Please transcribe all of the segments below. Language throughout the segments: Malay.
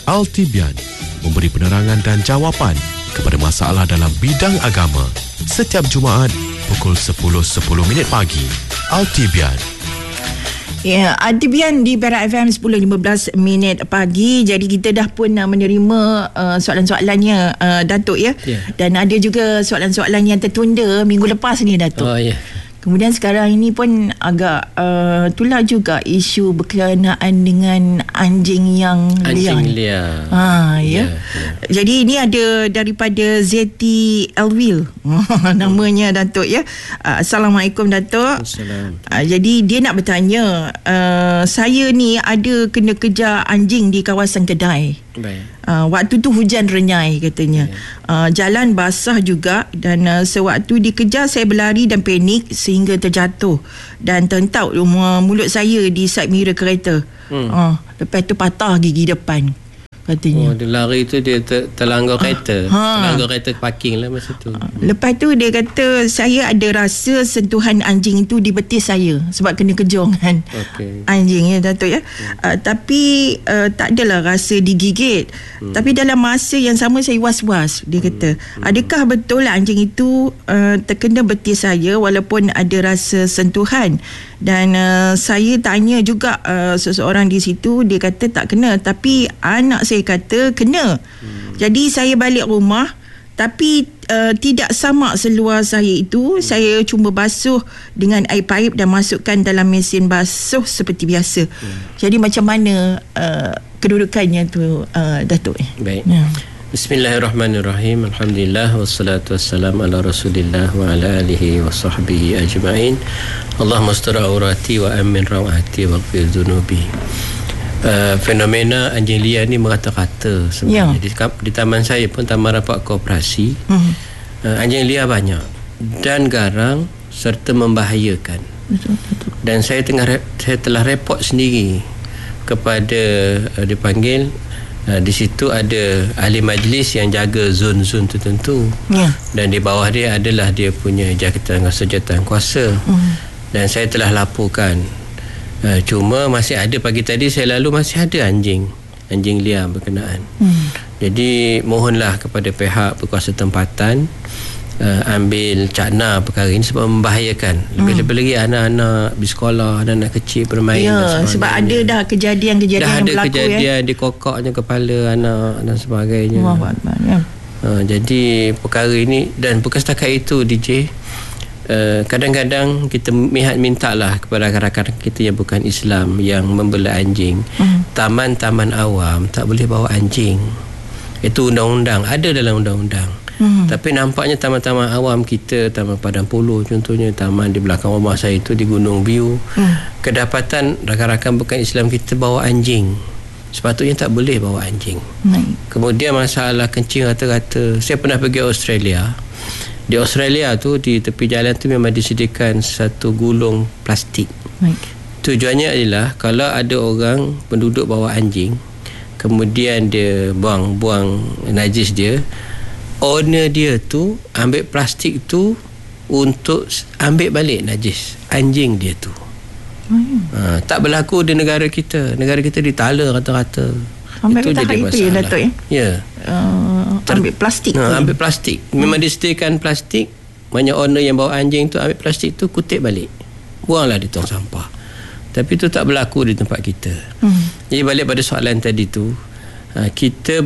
Altibian memberi penerangan dan jawapan kepada masalah dalam bidang agama setiap Jumaat pukul 10.10 pagi. Altibian. Ya, Altibian di Perak FM 10.15 pagi. Jadi kita dah pun menerima soalan-soalannya Datuk ya. Dan ada juga soalan-soalan yang tertunda minggu lepas ni Datuk. Kemudian sekarang ini pun agak itulah juga isu berkenaan dengan anjing yang liar. Jadi ini ada daripada Zeti Elwil namanya Datuk ya. Assalamualaikum Datuk. Jadi dia nak bertanya, saya ni ada kena kejar anjing di kawasan kedai. Waktu tu hujan renyai katanya. Jalan basah juga dan sewaktu dikejar saya berlari dan panik sehingga terjatuh dan tertaut mulut saya di side mirror kereta. Lepas tu patah gigi depan katanya. Dia lari tu dia terlanggar kereta. Terlanggar kereta parking lah masa tu. Lepas tu dia kata saya ada rasa sentuhan anjing itu di betis saya sebab kena kejar kan anjing ya Datuk ya. Tapi tak adalah rasa digigit. Tapi dalam masa yang sama saya was-was. Dia kata adakah betul anjing itu terkena betis saya walaupun ada rasa sentuhan. Dan saya tanya juga seseorang di situ, dia kata tak kena, tapi anak saya kata kena. Jadi saya balik rumah, tapi tidak samak seluar saya itu. Saya cuma basuh dengan air paip dan masukkan dalam mesin basuh seperti biasa. Jadi macam mana kedudukannya tu Datuk? Baik. Bismillahirrahmanirrahim. Alhamdulillah wassalatu wassalamu ala Rasulillah wa ala alihi wa sahbihi ajma'in. Allahumma astur aurati wa amin rawati wa ghfir dhunubi. Fenomena anjing liar ni merata-rata sebenarnya. Di taman saya pun, Taman Rapat Koperasi, anjing liar banyak dan garang serta membahayakan. Dan saya telah report sendiri kepada dipanggil. Di situ ada ahli majlis yang jaga zon-zon tertentu. Dan di bawah dia adalah dia punya jabatan kuasa. Dan saya telah laporkan. Cuma masih ada, pagi tadi saya lalu masih ada anjing liar berkenaan. Jadi mohonlah kepada pihak berkuasa tempatan ambil cakna perkara ini sebab membahayakan. Lebih-lebih lagi anak-anak di sekolah, anak-anak kecil bermain dan sebagainya. Sebab ada dah kejadian-kejadian yang berlaku. Dah ada kejadian dikokoknya kepala anak dan sebagainya. Jadi perkara ini, dan bukan setakat itu DJ, kadang-kadang kita mintalah kepada rakan-rakan kita yang bukan Islam yang membela anjing, taman-taman awam tak boleh bawa anjing. Itu undang-undang, ada dalam undang-undang. Tapi nampaknya taman-taman awam kita, Taman Padang Polo contohnya, taman di belakang rumah saya itu di Gunung View, kedapatan rakan-rakan bukan Islam kita bawa anjing. Sepatutnya tak boleh bawa anjing. Kemudian masalah kencing rata-rata. Saya pernah pergi Australia. Di Australia tu, di tepi jalan tu memang disediakan satu gulung plastik. Tujuannya adalah kalau ada orang penduduk bawa anjing, kemudian dia buang najis dia, owner dia tu ambil plastik tu untuk ambil balik najis anjing dia tu. Tak berlaku di negara kita. Negara kita ditala rata-rata. Itu jadi masalah. Datuk, ambil plastik ambil plastik. Memang disediakan plastik. Banyak owner yang bawa anjing tu ambil plastik tu, kutip balik, buanglah di tong sampah. Tapi itu tak berlaku di tempat kita. Jadi balik pada soalan tadi tu, kita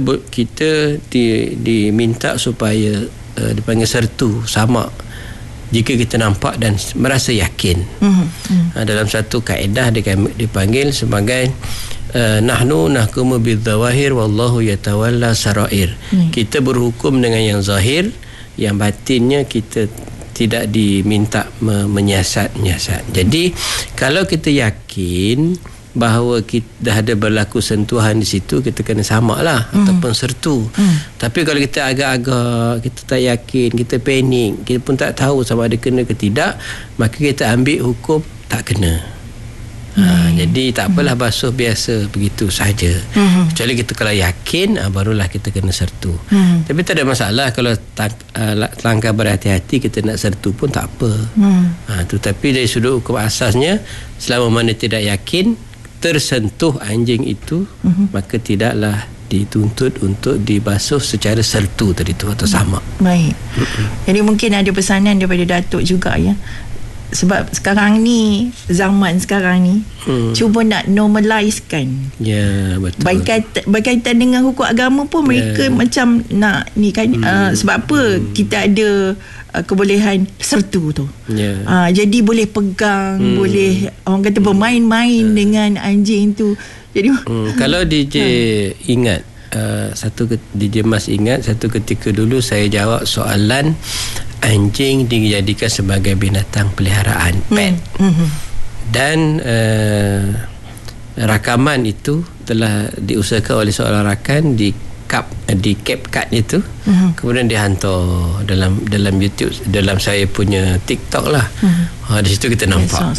diminta supaya dipanggil sertu, samak jika kita nampak dan merasa yakin. Dalam satu kaedah dipanggil sebagai nahnu nahkumu bidzawahir wallahu yatawalla sarair. Kita berhukum dengan yang zahir, yang batinnya kita tidak diminta menyiasat. Jadi kalau kita yakin bahawa kita dah ada berlaku sentuhan di situ, kita kena samaklah ataupun sertu. Tapi kalau kita agak-agak, kita tak yakin, kita panik, kita pun tak tahu sama ada kena ke tidak, maka kita ambil hukum tak kena. Jadi tak apalah, basuh biasa begitu saja. Kecuali kita kalau yakin, barulah kita kena sertu. Tapi tak ada masalah kalau langkah berhati-hati kita nak sertu pun tak apa. Tetapi dari sudut hukum asasnya, selama mana tidak yakin tersentuh anjing itu, maka tidaklah dituntut untuk dibasuh secara sertu tadi tu atau sama. Baik. Jadi mungkin ada pesanan daripada Datuk juga ya. Sebab sekarang ni, zaman sekarang ni, cuba nak normalizekan. Ya, betul. Berkaitan dengan hukum agama pun mereka macam nak ni kan. Sebab apa kita ada kebolehan sertu tu. Jadi boleh pegang, boleh orang kata bermain-main dengan anjing tu. Jadi kalau DJ ingat, DJ Mas ingat satu ketika dulu saya jawab soalan anjing dijadikan sebagai binatang peliharaan, pet. Dan rakaman itu telah diusahakan oleh seorang rakan di CapCut itu. Kemudian dihantar dalam YouTube, dalam saya punya TikTok lah. Di situ kita nampak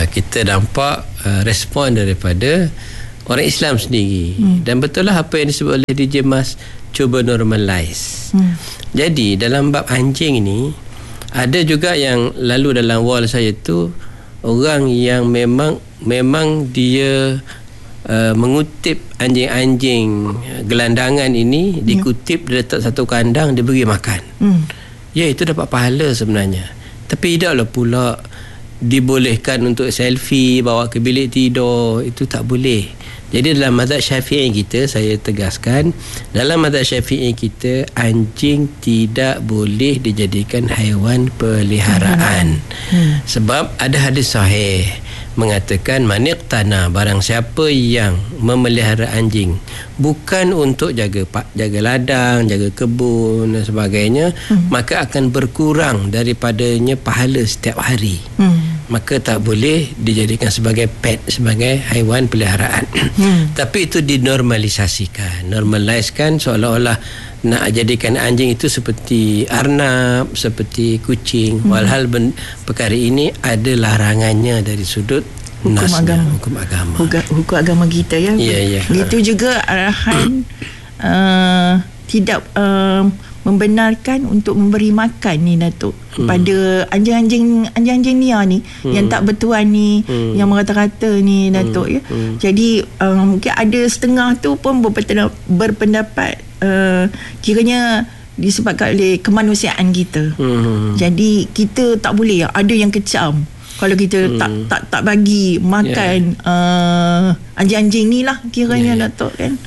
respon daripada orang Islam sendiri. Dan betul lah apa yang disebut oleh DJ Mas, cuba normalize. Jadi dalam bab anjing ni, ada juga yang lalu dalam wall saya tu orang yang memang dia mengutip anjing-anjing gelandangan ini, dikutip, dia letak satu kandang, dia beri makan. Ya, itu dapat pahala sebenarnya. Tapi tidaklah pula dibolehkan untuk selfie, bawa ke bilik tidur, itu tak boleh. Jadi dalam mazhab Syafi'i kita, saya tegaskan, dalam mazhab Syafi'i kita, anjing tidak boleh dijadikan haiwan peliharaan. Sebab ada hadis sahih mengatakan, maniqtana, barang siapa yang memelihara anjing bukan untuk jaga ladang, jaga kebun dan sebagainya, maka akan berkurang daripadanya pahala setiap hari. Maka tak boleh dijadikan sebagai pet, sebagai haiwan peliharaan. Tapi itu dinormalisasikan, normalizekan, seolah-olah nak jadikan anjing itu seperti arnab, seperti kucing. Walhal perkara ini ada larangannya dari sudut hukum agama kita ya. Itu juga arahan tidak membenarkan untuk memberi makan ni Datuk pada anjing-anjing liar ni yang tak bertuan ni, yang merata-rata ni Datuk ya. Jadi mungkin ada setengah tu pun berpendapat kiranya disebabkan oleh kemanusiaan kita. Jadi kita tak boleh ada yang kecam kalau kita tak bagi makan anjing-anjing ni lah kiranya Datuk kan.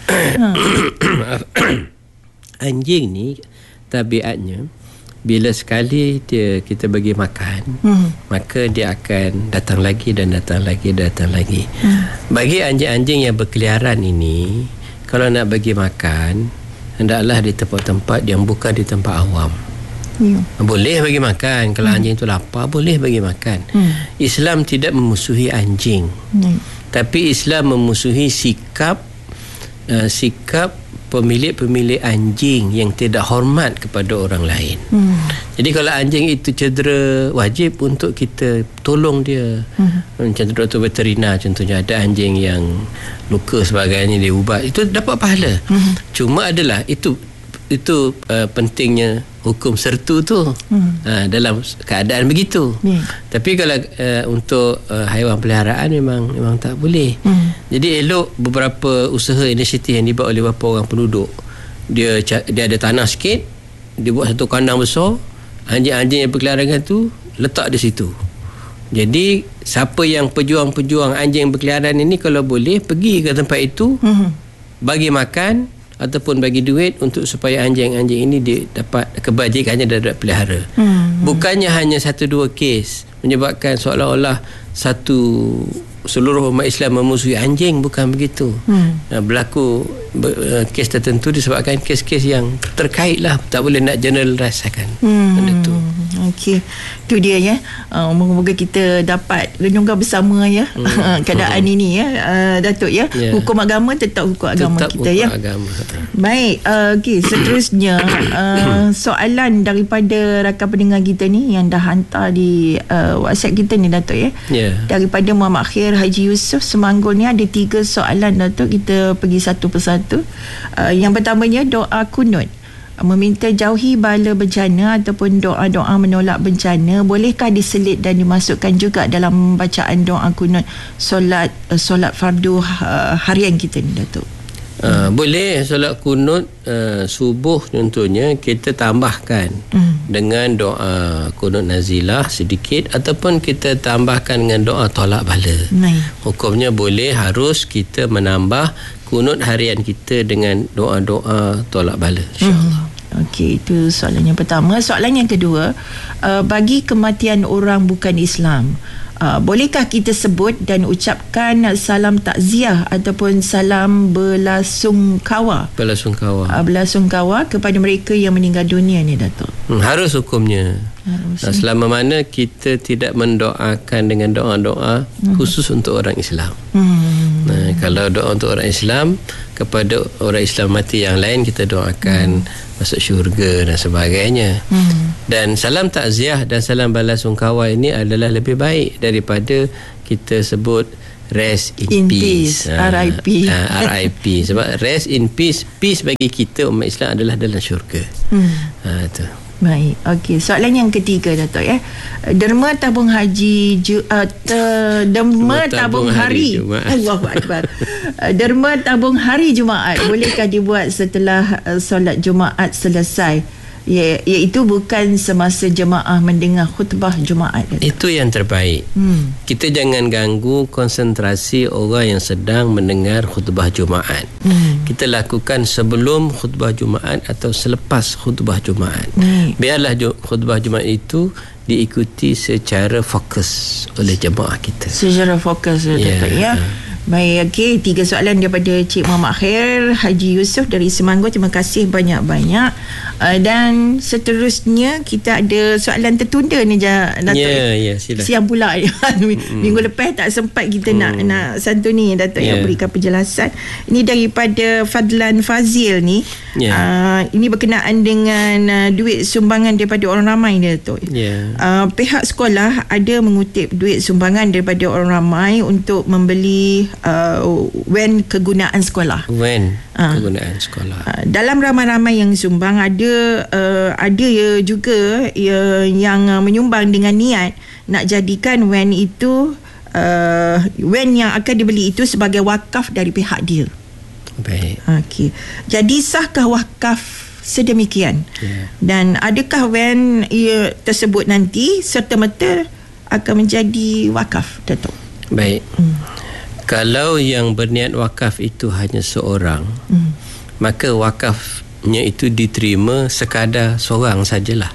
Anjing ni tabiatnya bila sekali kita bagi makan, maka dia akan datang lagi dan datang lagi. Bagi anjing-anjing yang berkeliaran ini, kalau nak bagi makan, hendaklah di tempat-tempat yang bukan di tempat awam. Boleh bagi makan kalau anjing itu lapar, boleh bagi makan. Islam tidak memusuhi anjing, tapi Islam memusuhi sikap pemilik anjing yang tidak hormat kepada orang lain. Jadi kalau anjing itu cedera, wajib untuk kita tolong dia. Macam doktor veterina contohnya, ada anjing yang luka sebagainya, dia ubat, itu dapat pahala. Cuma adalah itu pentingnya hukum sertu tu dalam keadaan begitu. Tapi kalau untuk haiwan peliharaan memang tak boleh. Jadi elok beberapa usaha inisiatif yang dibuat oleh beberapa orang penduduk, dia ada tanah sikit, dia buat satu kandang besar, anjing-anjing yang berkeliaran tu letak di situ. Jadi siapa yang pejuang-pejuang anjing berkeliaran ini, kalau boleh pergi ke tempat itu, bagi makan ataupun bagi duit untuk supaya anjing-anjing ini dia dapat kebajikannya dan dapat pelihara. Bukannya hanya 1-2 kes menyebabkan seolah-olah seluruh umat Islam memusuhi anjing, bukan begitu. Berlaku kes tertentu disebabkan kes-kes yang terkait lah, tak boleh nak generalisasikan benda tu. Okey, itu dia ya. Moga-moga kita dapat renungkan bersama ya keadaan ini ya Datuk ya. Hukum agama tetap hukum agama kita ya. Baik, okey, seterusnya soalan daripada rakan pendengar kita ni yang dah hantar di WhatsApp kita ni Datuk ya. Daripada Muhammad Khair Haji Yusof Semanggul ni ada 3 soalan Datuk, kita pergi satu persatu. Yang pertamanya doa kunut, meminta jauhi bala bencana ataupun doa-doa menolak bencana, bolehkah diselit dan dimasukkan juga dalam bacaan doa kunut solat fardu harian kita ni Datuk? Boleh solat kunut subuh contohnya kita tambahkan dengan doa kunut nazilah sedikit, ataupun kita tambahkan dengan doa tolak bala. Hukumnya boleh, harus kita menambah kunut harian kita dengan doa-doa tolak bala, insya-Allah. Okey, itu soalan yang pertama. Soalan yang kedua, bagi kematian orang bukan Islam, bolehkah kita sebut dan ucapkan salam takziah ataupun salam belasungkawa kepada mereka yang meninggal dunia ni, Datuk? Harus hukumnya. Selama mana kita tidak mendoakan dengan doa-doa khusus untuk orang Islam. Kalau doa untuk orang Islam, kepada orang Islam mati yang lain kita doakan masuk syurga dan sebagainya. Dan salam takziah dan salam balasungkawa ini adalah lebih baik daripada kita sebut rest in peace. RIP. RIP. Sebab rest in peace, peace bagi kita umat Islam adalah dalam syurga. Itu. Baik. Okey, soalan yang ketiga, Datuk, ya. Derma tabung haji derma tabung hari Allahu akbar. Derma tabung hari Jumaat bolehkah dibuat setelah solat Jumaat selesai? Iaitu bukan semasa jemaah mendengar khutbah Jumaat. Itu yang terbaik. Kita jangan ganggu konsentrasi orang yang sedang mendengar khutbah Jumaat. Kita lakukan sebelum khutbah Jumaat atau selepas khutbah Jumaat. Biarlah khutbah Jumaat itu diikuti secara fokus oleh jemaah kita. Secara fokus, ya. Baik, okey, 3 soalan daripada Cik Muhammad Khair Haji Yusof dari Semanggur. Terima kasih banyak-banyak. Dan seterusnya kita ada soalan tertunda ni, Datuk. Ya, sila. Siang pula. Minggu lepas tak sempat kita nak santuni, Datuk, yang berikan penjelasan. Ini daripada Fadlan Fazil ni. Ini berkenaan dengan duit sumbangan daripada orang ramai, Datuk. Pihak sekolah ada mengutip duit sumbangan daripada orang ramai untuk membeli wan kegunaan sekolah. Kegunaan sekolah. Dalam ramai-ramai yang sumbang ada juga yang menyumbang dengan niat nak jadikan wan itu wan yang akan dibeli itu sebagai wakaf dari pihak dia. Baik. Okey. Jadi sahkah wakaf sedemikian? Dan adakah wan tersebut nanti serta-merta akan menjadi wakaf, Datuk? Baik. Kalau yang berniat wakaf itu hanya seorang, maka wakafnya itu diterima sekadar seorang sajalah.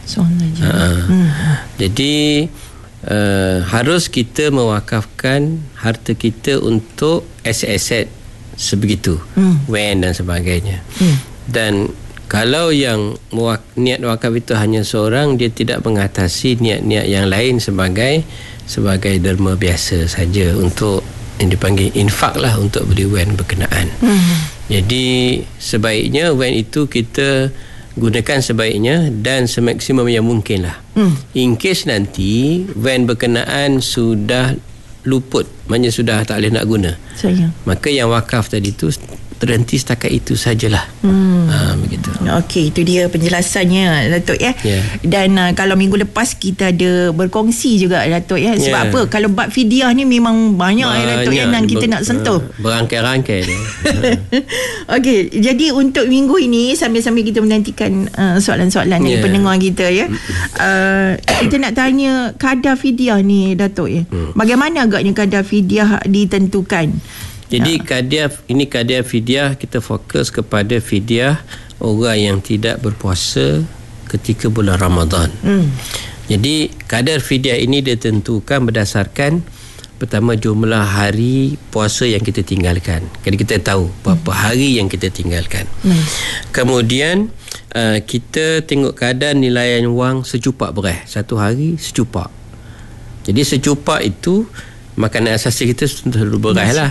Jadi harus kita mewakafkan harta kita untuk aset-aset sebegitu, wan dan sebagainya. Dan kalau yang niat wakaf itu hanya seorang, dia tidak mengatasi niat-niat yang lain sebagai derma biasa saja untuk yang dipanggil infak lah, untuk beli wan berkenaan. Jadi sebaiknya wan itu kita gunakan sebaiknya dan semaksimum yang mungkin lah. In case nanti wan berkenaan sudah luput, maknanya sudah tak boleh nak guna, maka yang wakaf tadi tu terhenti setakat itu sajalah. Begitu. Okey, itu dia penjelasannya, Datuk, ya. Dan kalau minggu lepas kita ada berkongsi juga, Datuk, ya. Sebab apa? Kalau bab fidyah ni memang banyak, Datuk, ya, dan kita nak sentuh. Berangkai-rangkai dia. Okey, jadi untuk minggu ini sambil-sambil kita menantikan soalan-soalan dari pendengar kita, ya. Kita nak tanya kadar fidyah ni, Datuk, ya. Bagaimana agaknya kadar fidyah ditentukan? Jadi kadar fidyah, kita fokus kepada fidyah orang yang tidak berpuasa ketika bulan Ramadan. Jadi kadar fidyah ini ditentukan berdasarkan pertama jumlah hari puasa yang kita tinggalkan. Jadi kita tahu berapa hari yang kita tinggalkan. Kemudian kita tengok kadar nilaian wang secupak beras. Satu hari secupak. Jadi secupak itu makanan asasi kita beras lah.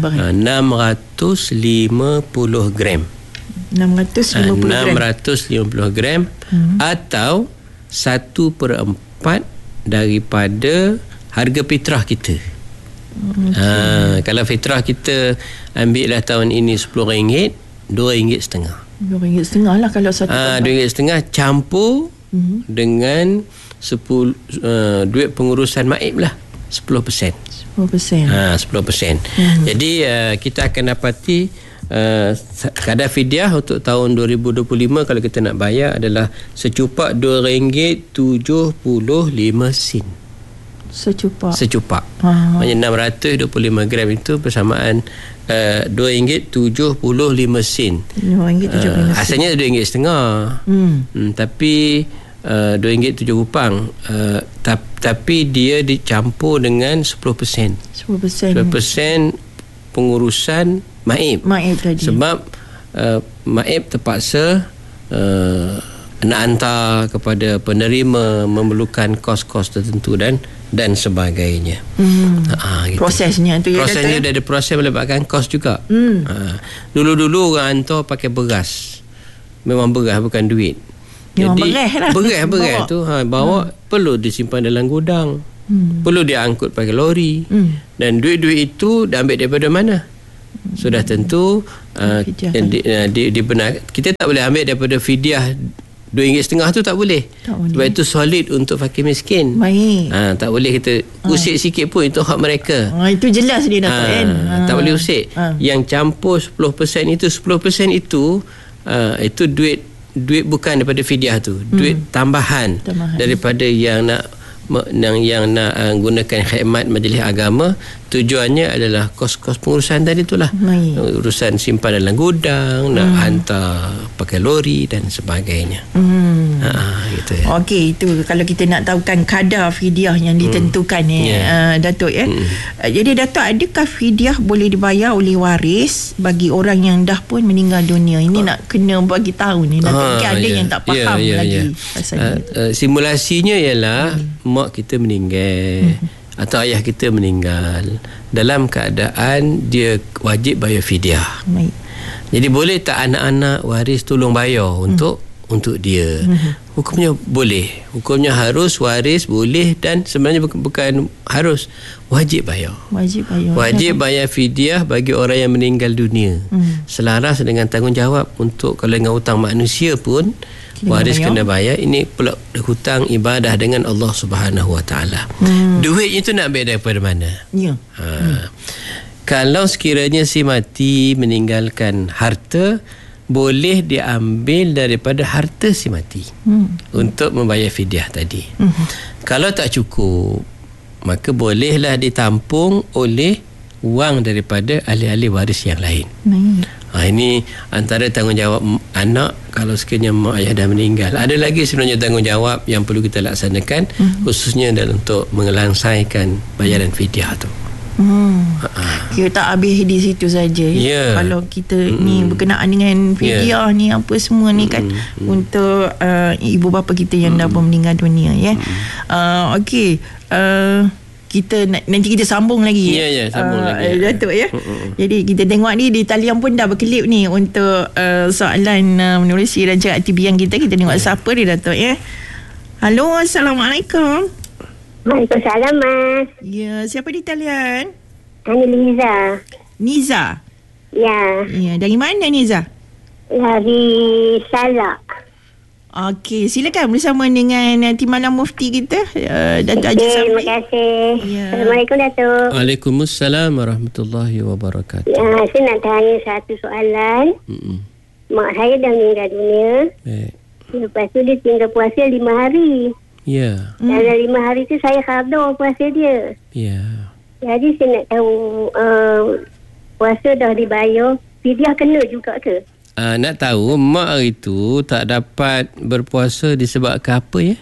650 gram. 650 gram atau 1/4 daripada harga fitrah kita. Kalau fitrah kita ambil lah tahun ini RM10, RM2.5. RM2.5 lah kalau satu. RM2.5 campur dengan 10 duit pengurusan maib lah 10%. 10%. Jadi kita akan dapati kadar fidyah untuk tahun 2025 kalau kita nak bayar adalah secupak RM2.75. Secupak. Maksudnya 625 gram itu bersamaan RM2.75. Asalnya RM2.50. Tapi RM2.07. Tapi dia dicampur dengan 10%. 10% pengurusan Maib tadi. Sebab Maib terpaksa nak hantar kepada penerima, memerlukan kos-kos tertentu dan sebagainya. Gitu. Prosesnya dia ada proses melibatkan kos juga. Dulu-dulu orang hantar pakai beras. Memang beras, bukan duit. Jadi beras tu bawa perlu disimpan dalam gudang. Perlu dia angkut pakai lori. Dan duit-duit itu dia ambil daripada mana? Sudah tentu kita tak boleh ambil daripada fidyah RM2.50 tu, tak boleh. Sebab itu solid untuk fakir miskin. Tak boleh kita usik sikit pun, itu hak mereka. Itu jelas dia Datuk kan. Tak boleh usik. Yang campur 10% itu itu duit bukan daripada fidyah tu, duit tambahan daripada yang nak gunakan khidmat majlis agama. Tujuannya adalah kos-kos pengurusan tadi itulah. Urusan simpan dalam gudang, nak hantar pakai lori dan sebagainya. Gitu ya. Okey, itu kalau kita nak tahukan kadar fidyah yang ditentukan Datuk ya. Jadi Datuk, adakah fidyah boleh dibayar oleh waris bagi orang yang dah pun meninggal dunia? Ini nak kena bagi tahu ni Datuk. Ada yang tak faham lagi pasal simulasinya ialah mak kita meninggal atau ayah kita meninggal dalam keadaan dia wajib bayar fidyah. Jadi boleh tak anak-anak waris tolong bayar untuk dia? Hukumnya boleh. Hukumnya harus, waris boleh, dan sebenarnya bukan harus, wajib bayar. Wajib bayar fidyah bagi orang yang meninggal dunia. Selaras dengan tanggungjawab untuk kalau dengan hutang manusia pun waris kena bayar. Ini pula hutang ibadah dengan Allah Subhanahu Wa Taala. Duitnya tu nak ambil daripada mana? Kalau sekiranya si mati meninggalkan harta, boleh diambil daripada harta si mati untuk membayar fidyah tadi. Kalau tak cukup, maka bolehlah ditampung oleh wang daripada ahli-ahli waris yang lain. Ini antara tanggungjawab anak kalau sekiranya mak ayah dah meninggal. Ada lagi sebenarnya tanggungjawab yang perlu kita laksanakan, khususnya dalam untuk mengelangsaikan bayaran fidyah tu. Kita tak habis di situ saja. Kalau kita ni berkenaan dengan fidyah ni apa semua ni kan untuk ibu bapa kita yang dah pun meninggal dunia okey. Kita nanti kita sambung lagi sambung lagi Datuk ya. Jadi kita tengok ni di talian pun dah berkelip ni untuk soalan menerusi rancangan aktivian kita. Kita tengok siapa dia Datuk ya. Halo, Assalamualaikum. Waalaikumsalam, Mas. Ya, siapa di talian? Liza. Niza? Ya. Dari mana Niza? Dari Salak. Okey, silakan bersama dengan Timbalan Mufti kita, Datuk Haji Safri. Terima kasih. Assalamualaikum, Datuk. Waalaikumsalam warahmatullahi wabarakatuh. Saya nak tanya satu soalan. Mak saya dah meninggal dunia. Lepas tu dia tinggal puasa 5 hari. Dalam 5 hari tu saya khadar puasa dia. Jadi saya nak tahu puasa dah dibayar, fidyah kena juga ke? Nak tahu mak hari tu tak dapat berpuasa disebabkan apa ya?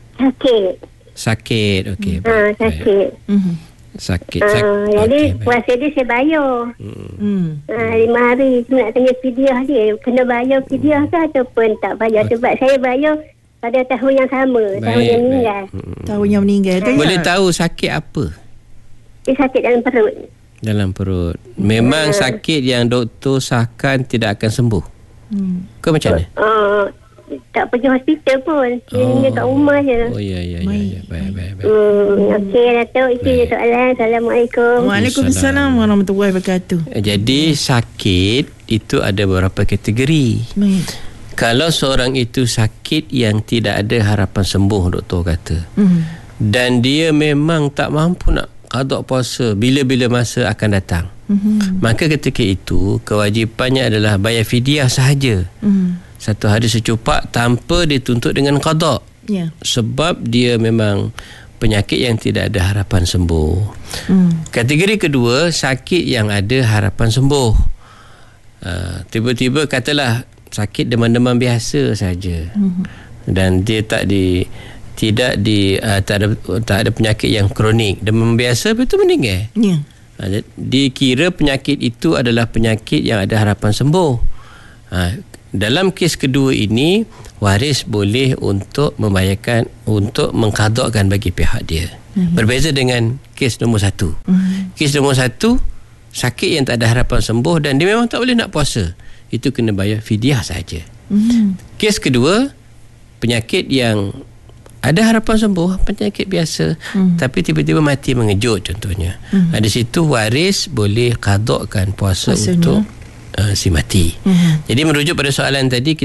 Sakit. Okey. Sakit. Sakit. Jadi puasa dia saya bayar. 5 hari tu nak tanya fidyah dia. Kena bayar fidyah ke ataupun tak bayar? Sebab saya bayar pada tahun yang sama. Tahun yang meninggal. Tahun yang meninggal. Boleh tahu sakit apa? Dia sakit dalam perut. Dalam perut. Memang sakit yang doktor sahkan tidak akan sembuh. Ke macam mana? Tak pergi hospital pun. Dia kat rumah je. Ya. Baik. Okey, Datuk. Itu je soalan. Assalamualaikum. Waalaikumsalam warahmatullahi wabarakatuh. Jadi sakit itu ada beberapa kategori. Kalau seorang itu sakit yang tidak ada harapan sembuh, doktor kata, dan dia memang tak mampu nak qada puasa bila-bila masa akan datang, Maka ketika itu kewajipannya adalah bayar fidyah sahaja. Satu hari secupak tanpa dituntut dengan qada. Sebab dia memang penyakit yang tidak ada harapan sembuh. Kategori kedua, sakit yang ada harapan sembuh. Tiba-tiba katalah sakit demam-demam biasa saja. Dan dia tak ada penyakit yang kronik. Demam biasa betul meninggal. Dikira penyakit itu adalah penyakit yang ada harapan sembuh. Dalam kes kedua ini, waris boleh untuk membayarkan, untuk mengqadakkan bagi pihak dia. Berbeza dengan kes nombor 1. Kes nombor 1, sakit yang tak ada harapan sembuh dan dia memang tak boleh nak puasa, itu kena bayar fidyah saja. Kes kedua, penyakit yang ada harapan sembuh, penyakit biasa, tapi tiba-tiba mati mengejut contohnya. Di situ waris boleh qadakkan puasa untuk si mati. Jadi merujuk pada soalan tadi,